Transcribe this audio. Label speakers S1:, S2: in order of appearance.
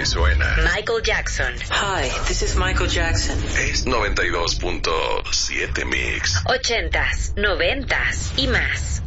S1: Si suena.
S2: Michael Jackson.
S3: Hi, this is Michael Jackson.
S1: Es 92.7 Mix.
S2: 80s, 90s y más.